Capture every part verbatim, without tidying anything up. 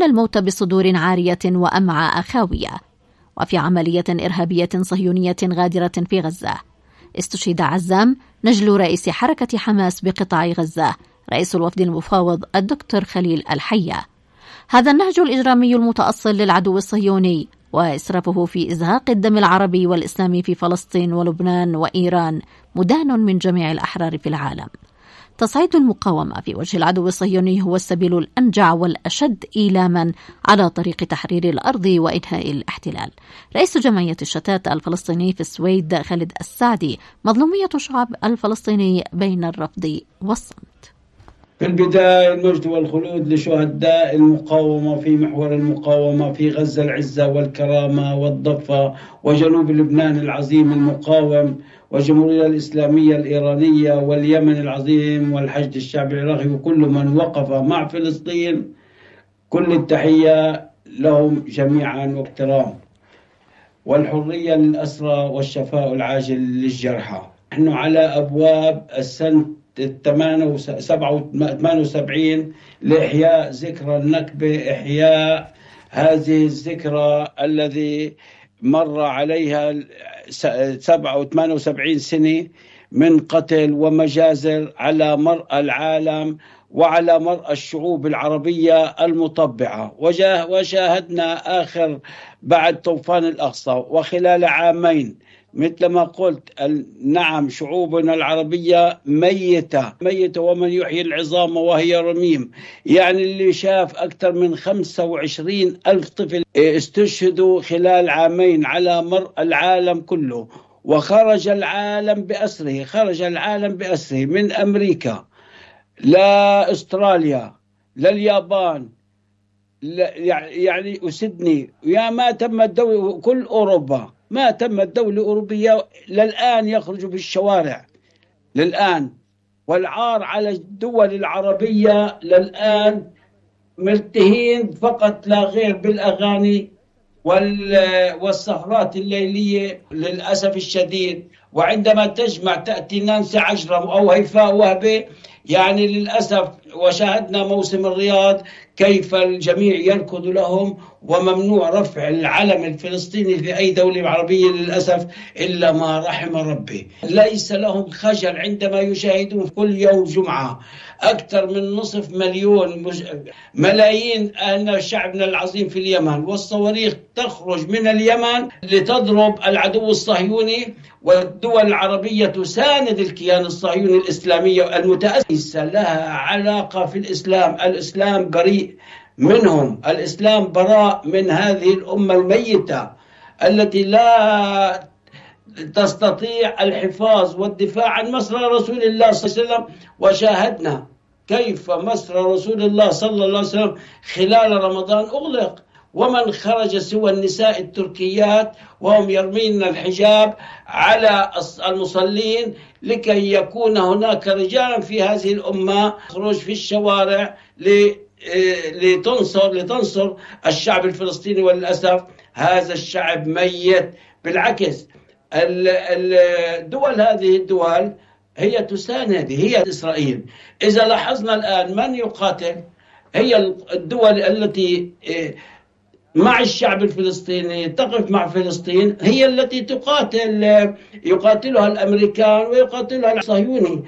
يشاهدون الموت بصدور عارية وأمعاء خاوية. وفي عملية إرهابية صهيونية غادرة في غزة استشهد عزام نجل رئيس حركة حماس بقطاع غزة رئيس الوفد المفاوض الدكتور خليل الحية. هذا النهج الإجرامي المتأصل للعدو الصهيوني وإسرافه في إزهاق الدم العربي والإسلامي في فلسطين ولبنان وإيران مدان من جميع الأحرار في العالم. تصعيد المقاومة في وجه العدو الصهيوني هو السبيل الأنجع والأشد إيلاما على طريق تحرير الأرض وإنهاء الاحتلال. رئيس جمعية الشتات الفلسطيني في السويد خالد السعدي: مظلومية الشعب الفلسطيني بين الرفض والصمت. في البداية المجد والخلود لشهداء المقاومة في محور المقاومة في غزة العزة والكرامة والضفة وجنوب لبنان العظيم المقاوم والجمهورية الإسلامية الإيرانية واليمن العظيم والحشد الشعبي العراقي وكل من وقف مع فلسطين. كل التحية لهم جميعا واحترام، والحرية للأسرى والشفاء العاجل للجرحى. نحن على أبواب السنة ثمانية وسبعين لإحياء ذكرى النكبة، إحياء هذه الذكرى الذي مر عليها سبعة وثمانية وسبعين سنة من قتل ومجازر على مرأى العالم وعلى مرأى الشعوب العربية المطبعة. وشاهدنا آخر بعد طوفان الأقصى وخلال عامين مثل ما قلت، نعم شعوبنا العربية ميتة ميتة ومن يحيي العظام وهي رميم. يعني اللي شاف أكثر من خمسة وعشرين ألف طفل استشهدوا خلال عامين على مرء العالم كله. وخرج العالم بأسره خرج العالم بأسره من أمريكا لا أستراليا لا اليابان يعني وسيدني، يا ما تم الدولة كل أوروبا، ما تم الدولة الأوروبية للآن يخرجوا في الشوارع للآن. والعار على الدول العربية للآن مرتهين فقط لا غير بالأغاني والسهرات الليلية للأسف الشديد. وعندما تجمع تأتي نانسي عجرم أو هيفاء وهبة يعني للأسف. وشاهدنا موسم الرياض كيف الجميع يركض لهم، وممنوع رفع العلم الفلسطيني في أي دولة عربية للأسف إلا ما رحم ربي. ليس لهم خجل عندما يشاهدون كل يوم جمعة أكثر من نصف مليون مج... ملايين أن شعبنا العظيم في اليمن، والصواريخ تخرج من اليمن لتضرب العدو الصهيوني، والدول العربية تساند الكيان الصهيوني الإسلامي المتأسس. لها علاقة في الإسلام، الإسلام بريء منهم، الإسلام براء من هذه الأمة الميتة التي لا تستطيع الحفاظ والدفاع عن مسرى رسول الله صلى الله عليه وسلم. وشاهدنا كيف مسرى رسول الله صلى الله عليه وسلم خلال رمضان أغلق، ومن خرج سوى النساء التركيات وهم يرمين الحجاب على المصلين لكي يكون هناك رجال في هذه الأمة خروج في الشوارع لتنصر لتنصر الشعب الفلسطيني. وللأسف هذا الشعب ميت. بالعكس الدول هذه الدول هي تساند، هي إسرائيل. إذا لاحظنا الآن من يقاتل هي الدول التي مع الشعب الفلسطيني تقف مع فلسطين، هي التي تقاتل، يقاتلها الأمريكان ويقاتلها الصهيوني.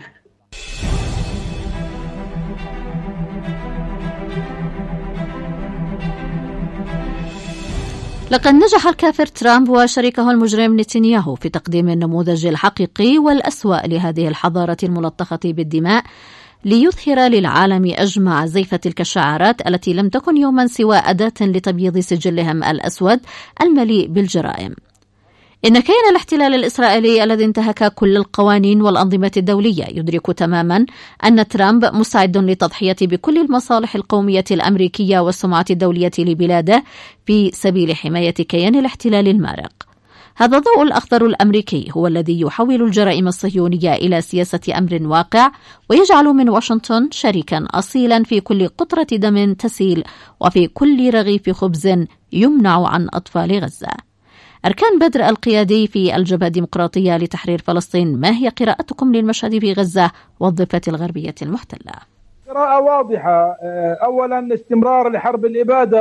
لقد نجح الكافر ترامب وشريكه المجرم نتنياهو في تقديم النموذج الحقيقي والأسوأ لهذه الحضارة الملطخة بالدماء ليظهر للعالم أجمع زيف تلك الشعارات التي لم تكن يوما سوى أداة لتبييض سجلهم الأسود المليء بالجرائم. إن كيان الاحتلال الإسرائيلي الذي انتهك كل القوانين والأنظمة الدولية يدرك تماما أن ترامب مستعد للتضحية بكل المصالح القومية الأمريكية والسمعة الدولية لبلاده في سبيل حماية كيان الاحتلال المارق. هذا الضوء الأخضر الأمريكي هو الذي يحول الجرائم الصهيونية إلى سياسة أمر واقع، ويجعل من واشنطن شريكا أصيلا في كل قطرة دم تسيل وفي كل رغيف خبز يمنع عن أطفال غزة. أركان بدر القيادي في الجبهة الديمقراطية لتحرير فلسطين، ما هي قراءتكم للمشهد في غزة والضفة الغربية المحتلة؟ قراءة واضحة. أولا استمرار لحرب الإبادة